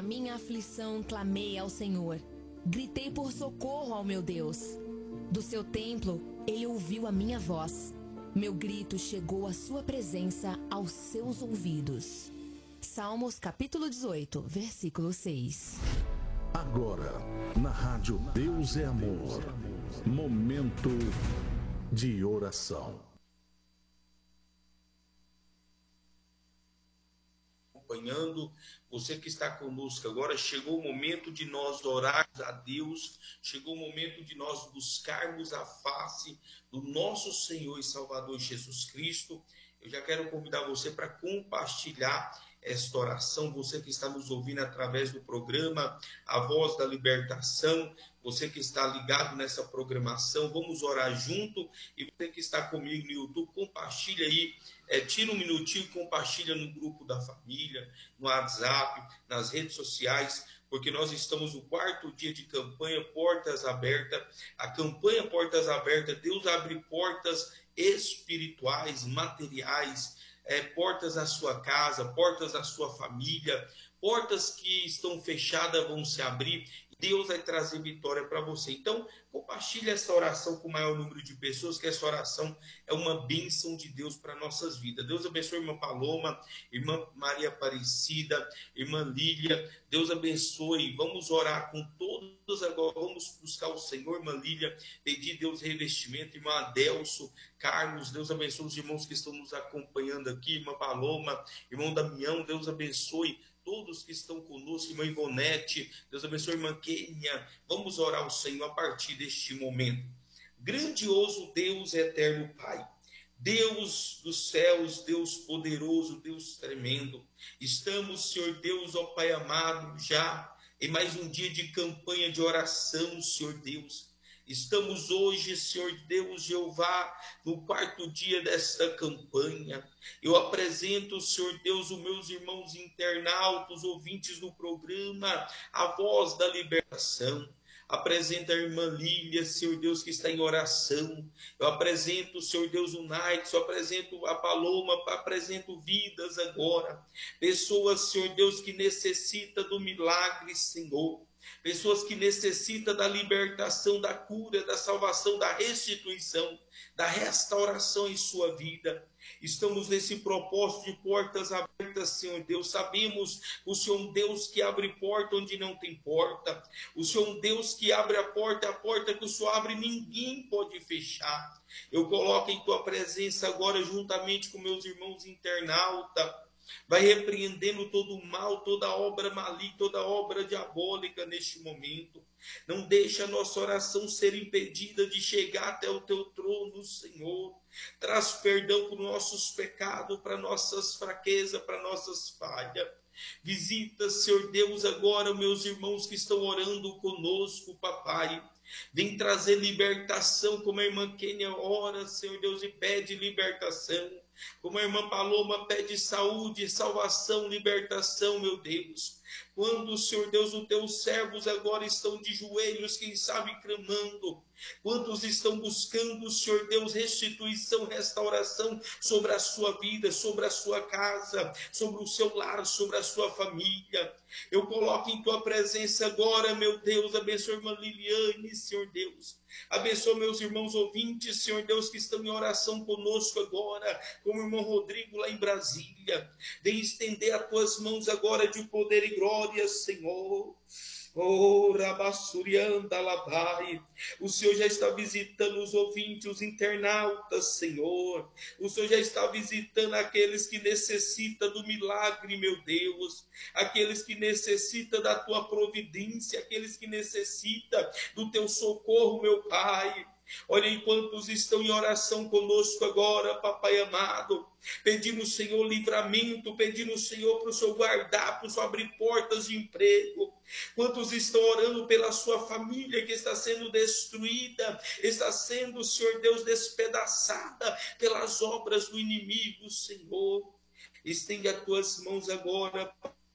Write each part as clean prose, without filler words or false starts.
minha aflição clamei ao Senhor. Gritei por socorro ao meu Deus. Do seu templo, ele ouviu a minha voz. Meu grito chegou à sua presença, aos seus ouvidos. Salmos capítulo 18, versículo 6. Agora, na rádio Deus é Amor, momento de oração. Acompanhando, você que está conosco agora, chegou o momento de nós orarmos a Deus, chegou o momento de nós buscarmos a face do nosso Senhor e Salvador Jesus Cristo. Eu já quero convidar você para compartilhar esta oração, você que está nos ouvindo através do programa A Voz da Libertação, você que está ligado nessa programação, vamos orar junto, e você que está comigo no YouTube, compartilha aí, tira um minutinho e compartilha no grupo da família, no WhatsApp, nas redes sociais, porque nós estamos no 4º dia de campanha Portas Abertas. A campanha Portas Abertas, Deus abre portas espirituais, materiais, portas à sua casa, portas à sua família, portas que estão fechadas vão se abrir. Deus vai trazer vitória para você. Então, compartilhe essa oração com o maior número de pessoas, que essa oração é uma bênção de Deus para nossas vidas. Deus abençoe a irmã Paloma, irmã Maria Aparecida, irmã Lília. Deus abençoe. Vamos orar com todos agora. Vamos buscar o Senhor, irmã Lília. Pedir Deus revestimento, irmã Adelso, Carlos. Deus abençoe os irmãos que estão nos acompanhando aqui, irmã Paloma, irmão Damião. Deus abençoe todos que estão conosco, irmã Ivonete, Deus abençoe a irmã Kênia. Vamos orar ao Senhor a partir deste momento. Grandioso Deus, eterno Pai, Deus dos céus, Deus poderoso, Deus tremendo, estamos, Senhor Deus, ó Pai amado, já em mais um dia de campanha de oração, Senhor Deus. Estamos hoje, Senhor Deus, Jeová, no 4º dia desta campanha. Eu apresento, Senhor Deus, os meus irmãos internautas, ouvintes do programa A Voz da Libertação. Apresenta a irmã Lília, Senhor Deus, que está em oração. Eu apresento, Senhor Deus, o Naix, eu apresento a Paloma, apresento vidas agora. Pessoas, Senhor Deus, que necessitam do milagre, Senhor. Pessoas que necessitam da libertação, da cura, da salvação, da restituição, da restauração em sua vida. Estamos nesse propósito de portas abertas, Senhor Deus. Sabemos o Senhor é um Deus que abre porta onde não tem porta. O Senhor é um Deus que abre a porta que o Senhor abre, ninguém pode fechar. Eu coloco em tua presença agora, juntamente com meus irmãos internautas. Vai repreendendo todo o mal, toda obra maligna, toda obra diabólica neste momento. Não deixa a nossa oração ser impedida de chegar até o teu trono, Senhor. Traz perdão para os nossos pecados, para nossas fraquezas, para nossas falhas. Visita, Senhor Deus, agora meus irmãos que estão orando conosco, papai. Vem trazer libertação, como a irmã Kênia ora, Senhor Deus, e pede libertação. Como a irmã Paloma pede saúde, salvação, libertação, meu Deus. Quando, Senhor Deus, os teus servos agora estão de joelhos, quem sabe clamando. Quantos estão buscando, Senhor Deus, restituição, restauração sobre a sua vida, sobre a sua casa, sobre o seu lar, sobre a sua família. Eu coloco em tua presença agora, meu Deus, abençoa a irmã Liliane, Senhor Deus. Abençoa meus irmãos ouvintes, Senhor Deus, que estão em oração conosco agora, como o irmão Rodrigo lá em Brasília. Vem estender as tuas mãos agora de poder e glória, Senhor. Oh, Rabassurianda Labai. O Senhor já está visitando os ouvintes, os internautas, Senhor. O Senhor já está visitando aqueles que necessitam do milagre, meu Deus. Aqueles que necessitam da tua providência, aqueles que necessitam do teu socorro, meu Pai. Olha, enquanto estão em oração conosco agora, papai amado, pedindo o Senhor livramento, pedindo o Senhor para o Senhor guardar, para o Senhor abrir portas de emprego. Quantos estão orando pela sua família que está sendo destruída, está sendo, Senhor Deus, despedaçada pelas obras do inimigo, Senhor. Estende as tuas mãos agora,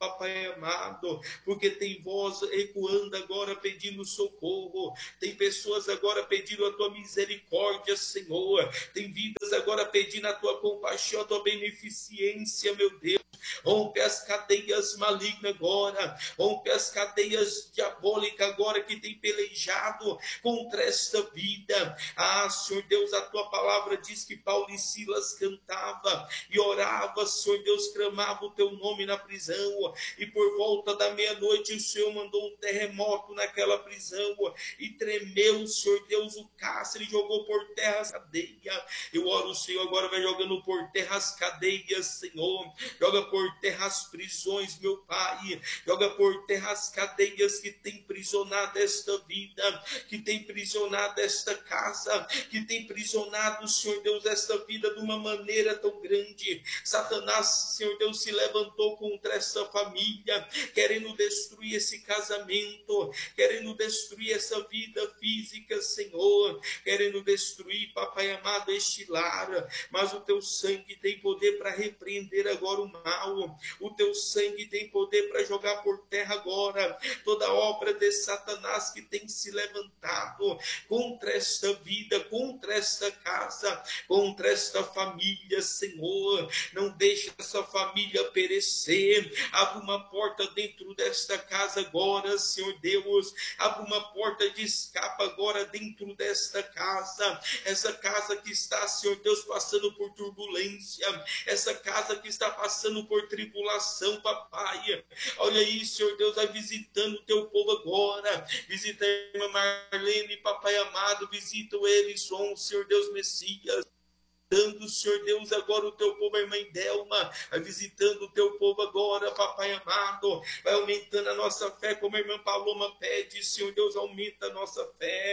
papai amado, porque tem voz ecoando agora pedindo socorro, tem pessoas agora pedindo a tua misericórdia, Senhor, tem vidas agora pedindo a tua compaixão, a tua beneficência, meu Deus. Rompe as cadeias malignas agora, rompe as cadeias diabólicas agora que tem pelejado contra esta vida. Ah, Senhor Deus, a tua palavra diz que Paulo e Silas cantava e orava, Senhor Deus, clamava o teu nome na prisão, e por volta da meia-noite o Senhor mandou um terremoto naquela prisão, e tremeu, Senhor Deus, o cárcere, jogou por terra as cadeias. Eu oro, o Senhor agora vai jogando por terra as cadeias, Senhor, joga por terra as prisões, meu Pai, joga por terra as cadeias que tem prisionado esta vida, que tem prisionado esta casa, que tem prisionado, Senhor Deus, esta vida de uma maneira tão grande. Satanás, Senhor Deus, se levantou contra esta família, querendo destruir esse casamento, querendo destruir essa vida física, Senhor, querendo destruir, papai amado, este lar, mas o teu sangue tem poder para repreender agora o mal, o teu sangue tem poder para jogar por terra agora toda obra de Satanás que tem se levantado contra esta vida, contra esta casa, contra esta família, Senhor. Não deixe essa família perecer. Abre uma porta dentro desta casa agora, Senhor Deus. Abre uma porta de escape agora dentro desta casa. Essa casa que está, Senhor Deus, passando por turbulência. Essa casa que está passando por tribulação, papai. Olha aí, Senhor Deus, vai visitando o teu povo agora. Visita a irmã Marlene, papai amado. Visita o Elison, Senhor Deus Messias. Visitando, Senhor Deus, agora o teu povo, a irmã Delma, vai visitando o teu povo agora, papai amado, vai aumentando a nossa fé, como a irmã Paloma pede, Senhor Deus, aumenta a nossa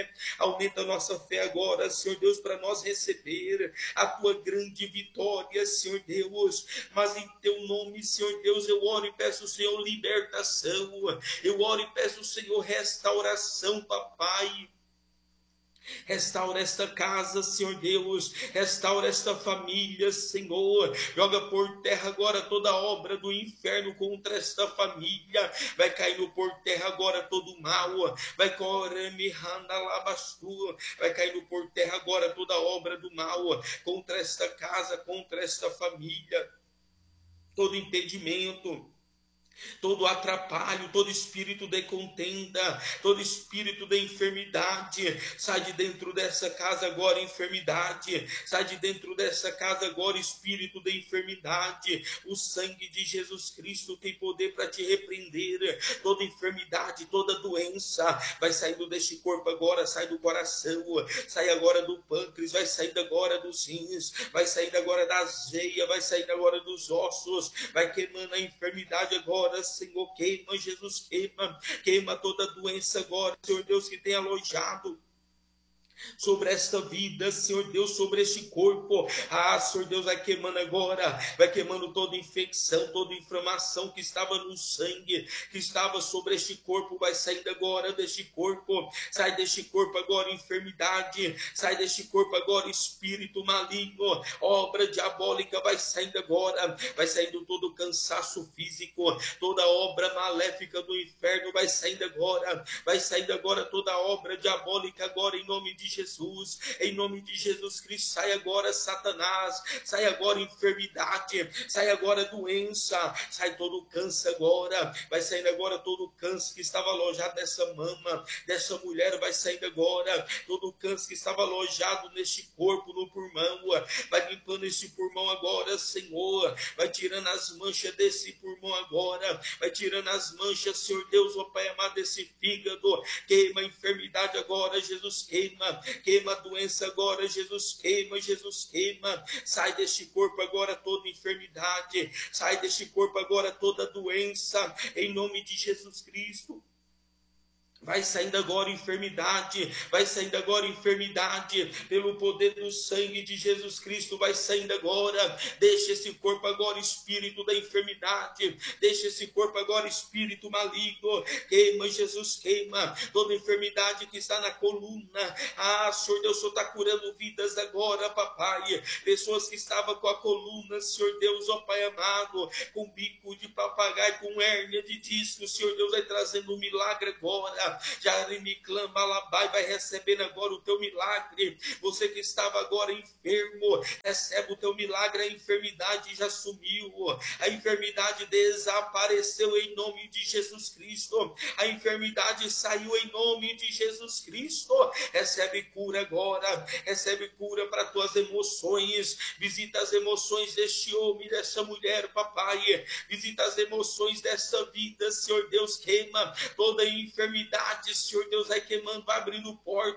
fé agora, Senhor Deus, para nós receber a tua grande vitória, Senhor Deus, mas em teu nome, Senhor Deus, eu oro e peço, Senhor, libertação, eu oro e peço, Senhor, restauração, papai. Restaura esta casa, Senhor Deus, restaura esta família, Senhor, joga por terra agora toda obra do inferno contra esta família, vai caindo por terra agora todo o mal, vai caindo por terra agora toda obra do mal contra esta casa, contra esta família, todo impedimento, todo atrapalho, todo espírito de contenda, todo espírito de enfermidade, sai de dentro dessa casa agora, enfermidade, sai de dentro dessa casa agora, espírito de enfermidade. O sangue de Jesus Cristo tem poder para te repreender, toda enfermidade, toda doença, vai saindo deste corpo agora, sai do coração, sai agora do pâncreas, vai saindo agora dos rins, vai saindo agora das veias, vai saindo agora dos ossos, vai queimando a enfermidade agora, Senhor, queima, Jesus, queima toda doença agora, Senhor Deus, que tem alojado sobre esta vida, Senhor Deus, sobre este corpo. Ah, Senhor Deus, vai queimando agora, vai queimando toda infecção, toda inflamação que estava no sangue, que estava sobre este corpo, vai saindo agora deste corpo, sai deste corpo agora enfermidade, sai deste corpo agora espírito maligno, obra diabólica, vai saindo agora, vai saindo todo cansaço físico, toda obra maléfica do inferno, vai saindo agora toda obra diabólica agora, em nome de Jesus, em nome de Jesus Cristo, sai agora Satanás, sai agora enfermidade, sai agora doença, sai todo câncer agora, vai saindo agora todo câncer que estava alojado nessa mama, dessa mulher, vai saindo agora, todo câncer que estava alojado neste corpo, no pulmão, vai limpando esse pulmão agora, Senhor, vai tirando as manchas desse pulmão agora, vai tirando as manchas, Senhor Deus, ó Pai amado, desse fígado, queima a enfermidade agora, Jesus, queima a doença agora, Jesus, queima, sai deste corpo agora toda enfermidade, sai deste corpo agora toda doença, em nome de Jesus Cristo. Vai saindo agora enfermidade, vai saindo agora enfermidade, pelo poder do sangue de Jesus Cristo, vai saindo agora. Deixa esse corpo agora, espírito da enfermidade, deixa esse corpo agora, espírito maligno. Queima, Jesus, queima toda enfermidade que está na coluna. Senhor Deus, o Senhor está curando vidas agora, papai. Pessoas que estavam com a coluna, Senhor Deus, ó Pai amado, com bico de papagaio, com hérnia de disco, Senhor Deus, vai trazendo um milagre agora. Já me clama, Labai, vai recebendo agora o teu milagre. Você que estava agora enfermo, recebe o teu milagre. A enfermidade já sumiu, a enfermidade desapareceu em nome de Jesus Cristo. A enfermidade saiu em nome de Jesus Cristo. Recebe cura agora, recebe cura para tuas emoções. Visita as emoções deste homem, dessa mulher, papai. Visita as emoções dessa vida, Senhor Deus, queima toda a enfermidade, Senhor Deus, vai queimando, vai abrindo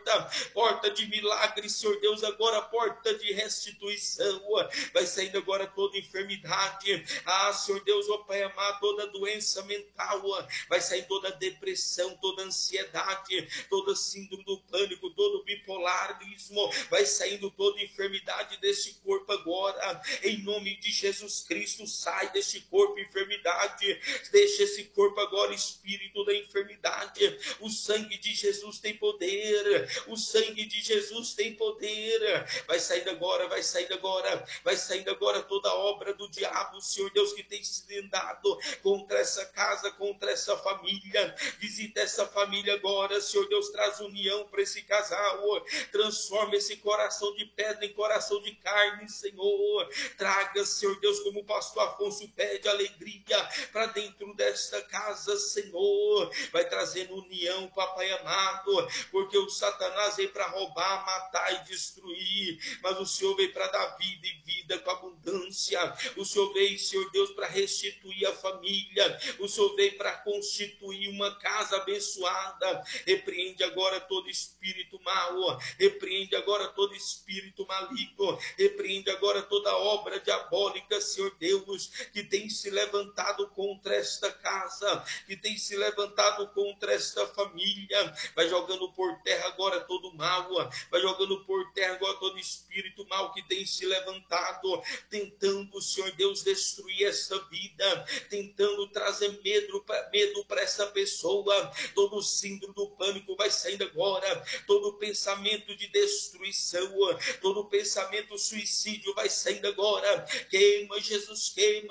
porta de milagre, Senhor Deus, agora porta de restituição, vai saindo agora toda enfermidade, Senhor Deus, ó Pai amado, toda doença mental, vai sair toda depressão, toda ansiedade, toda síndrome do pânico, todo bipolarismo, vai saindo toda enfermidade deste corpo agora, em nome de Jesus Cristo. Sai deste corpo enfermidade, deixa esse corpo agora, espírito da enfermidade. O sangue de Jesus tem poder, o sangue de Jesus tem poder. Vai saindo agora, vai saindo agora, vai saindo agora toda a obra do diabo, Senhor Deus, que tem se andado contra essa casa, contra essa família. Visita essa família agora, Senhor Deus, traz união para esse casal, transforma esse coração de pedra em coração de carne, Senhor. Traga, Senhor Deus, como o pastor Afonso pede, alegria para dentro desta casa, Senhor. Vai trazendo união, papai amado, porque o Satanás veio para roubar, matar e destruir, mas o Senhor veio para dar vida e vida com abundância. O Senhor veio, Senhor Deus, para restituir a família. O Senhor veio para constituir uma casa abençoada. Repreende agora todo espírito mau, repreende agora todo espírito maligno, repreende agora toda obra diabólica, Senhor Deus, que tem se levantado contra esta casa, que tem se levantado contra esta família. Vai jogando por terra agora todo mal, vai jogando por terra agora todo espírito mal que tem se levantado, tentando, Senhor Deus, destruir essa vida, tentando trazer medo para essa pessoa. Todo síndrome do pânico vai saindo agora, todo pensamento de destruição, todo pensamento suicídio vai saindo agora. Queima, Jesus,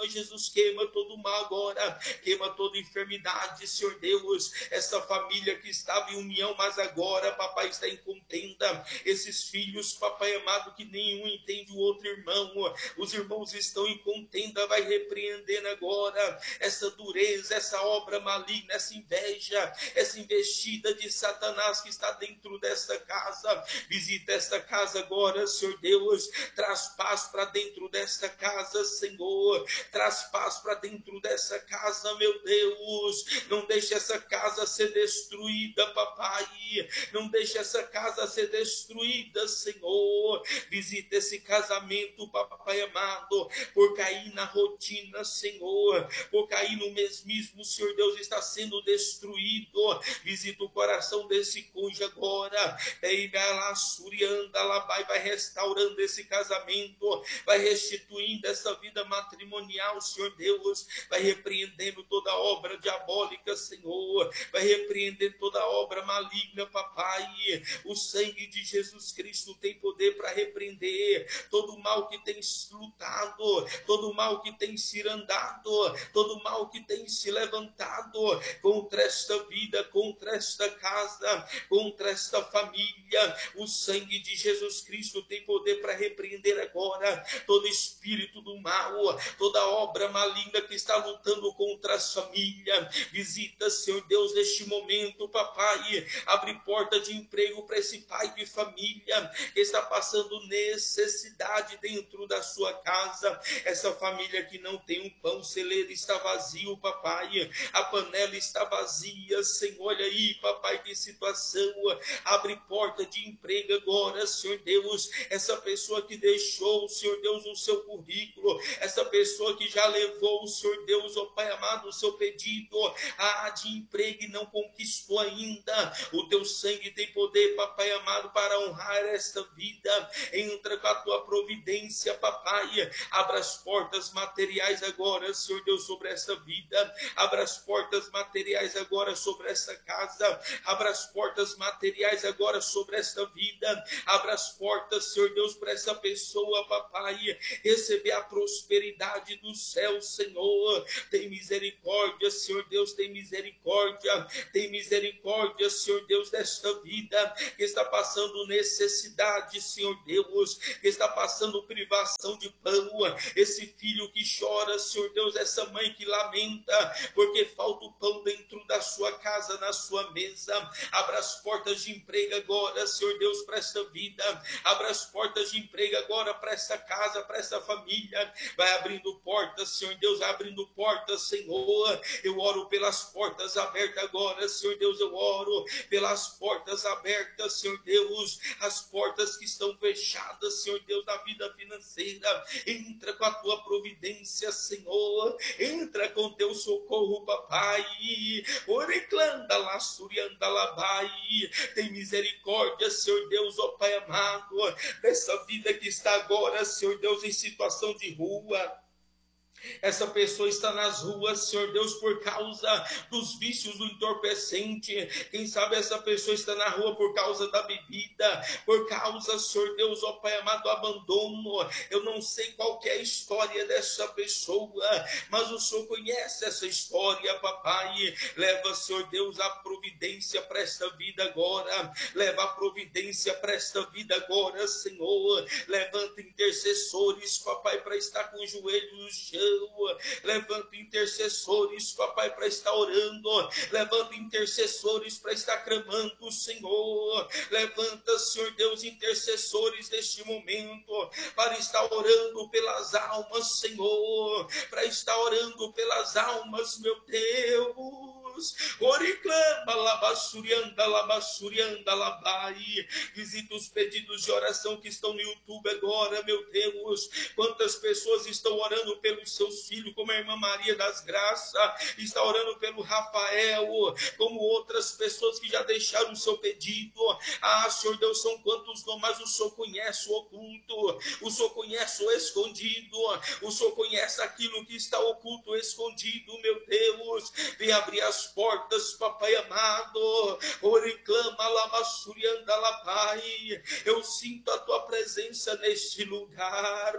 queima todo mal agora, queima toda enfermidade, Senhor Deus. Essa família que estava em união, mas agora, papai, está em contenda. Esses filhos, papai amado, que nenhum entende o outro irmão, os irmãos estão em contenda. Vai repreendendo agora essa dureza, essa obra maligna, essa inveja, essa investida de Satanás que está dentro desta casa. Visita esta casa agora, Senhor Deus, traz paz para dentro desta casa, Senhor, traz paz para dentro dessa casa, meu Deus. Não deixe essa casa ser destruída, papai, não deixe essa casa ser destruída, Senhor. Visita esse casamento, papai amado, por cair na rotina, Senhor, por cair no mesmismo, Senhor Deus, está sendo destruído. Visita o coração desse cônjuge agora, vai restaurando esse casamento, vai restituindo essa vida matrimonial, Senhor Deus, vai repreendendo toda obra diabólica, Senhor, vai repreendendo toda obra maligna, papai. O sangue de Jesus Cristo tem poder para repreender todo o mal que tem lutado, todo o mal que tem se andado, todo o mal que tem se levantado contra esta vida, contra esta casa, contra esta família. O sangue de Jesus Cristo tem poder para repreender agora todo espírito do mal, toda obra maligna que está lutando contra as famílias. Visita, Senhor Deus, neste momento, papai, abre porta de emprego para esse pai de família que está passando necessidade dentro da sua casa. Essa família que não tem um pão, o celeiro está vazio, papai, a panela está vazia, Senhor. Olha aí, papai, que situação. Abre porta de emprego agora, Senhor Deus. Essa pessoa que deixou, Senhor Deus, o seu currículo, essa pessoa que já levou, Senhor Deus, ó Pai amado, o seu pedido de emprego e não conquista conquistou ainda. O teu sangue tem poder, papai amado, para honrar esta vida. Entra com a tua providência, papai. Abra as portas materiais agora, Senhor Deus, sobre esta vida. Abra as portas materiais agora sobre esta casa. Abra as portas materiais agora sobre esta vida. Abra as portas, Senhor Deus, para essa pessoa, papai, receber a prosperidade do céu, Senhor. Tem misericórdia, Senhor Deus, tem misericórdia. Tem misericórdia, Senhor Deus, desta vida que está passando necessidade, Senhor Deus, que está passando privação de pão. Esse filho que chora, Senhor Deus, essa mãe que lamenta porque falta o pão dentro da sua casa, na sua mesa. Abra as portas de emprego agora, Senhor Deus, para esta vida. Abra as portas de emprego agora para essa casa, para essa família. Vai abrindo portas, Senhor Deus, vai abrindo portas, Senhor. Eu oro pelas portas abertas agora, Senhor Deus, eu oro pelas portas abertas, Senhor Deus, as portas que estão fechadas, Senhor Deus, da vida financeira. Entra com a tua providência, Senhor. Entra com o teu socorro, papai. Oreclanda lá, surianda lá, pai. Tem misericórdia, Senhor Deus, ó Pai amado, dessa vida que está agora, Senhor Deus, em situação de rua. Essa pessoa está nas ruas, Senhor Deus, por causa dos vícios do entorpecente. Quem sabe essa pessoa está na rua por causa da bebida, por causa, Senhor Deus, ó Pai amado, do abandono. Eu não sei qual que é a história dessa pessoa, mas o Senhor conhece essa história, papai. Leva, Senhor Deus, a providência para esta vida agora. Leva a providência para esta vida agora, Senhor. Levanta intercessores, papai, para estar com os joelhos no chão. Levanta intercessores, papai, para estar orando. Levanta intercessores para estar clamando, Senhor. Levanta, Senhor Deus, intercessores neste momento para estar orando pelas almas, Senhor. Para estar orando pelas almas, meu Deus. Oriclama, labassurianda, labassurianda, labai. Visita os pedidos de oração que estão no YouTube agora, meu Deus. Quantas pessoas estão orando pelos seus filhos, como a irmã Maria das Graças, está orando pelo Rafael, como outras pessoas que já deixaram o seu pedido. Ah, Senhor Deus, são quantos não, mas o Senhor conhece o oculto, o Senhor conhece o escondido, o Senhor conhece aquilo que está oculto, escondido, meu Deus. Vem abrir as portas, papai amado. Oriclama, lamassurianda, labai. Eu sinto a tua presença neste lugar.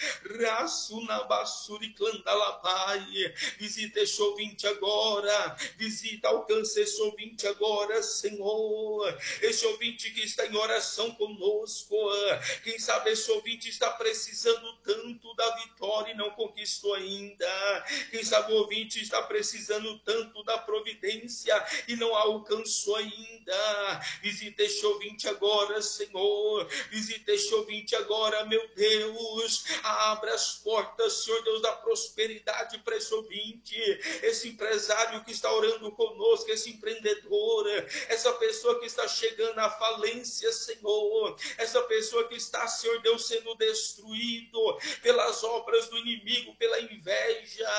Raçunabassuriclanda, labai. Visita esse ouvinte agora. Visita, alcança esse ouvinte agora, Senhor. Esse ouvinte que está em oração conosco. Quem sabe esse ouvinte está precisando tanto da vitória e não conquistou ainda. Quem sabe o ouvinte está precisando tanto da providência e não alcançou ainda. Visita este ouvinte agora, Senhor. Visita este ouvinte agora, meu Deus. Abra as portas, Senhor Deus, da prosperidade para esse ouvinte. Esse empresário que está orando conosco, esse empreendedor, essa pessoa que está chegando à falência, Senhor. Essa pessoa que está, Senhor Deus, sendo destruído pelas obras do inimigo, pela inveja.